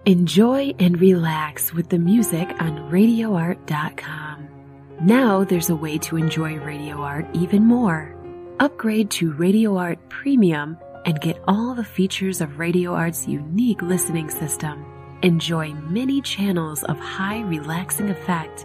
Enjoy and relax with the music on RadioArt.com. Now there's a way to enjoy Radio Art even more. Upgrade to Radio Art Premium and get all the features of Radio Art's unique listening system. Enjoy many channels of high relaxing effect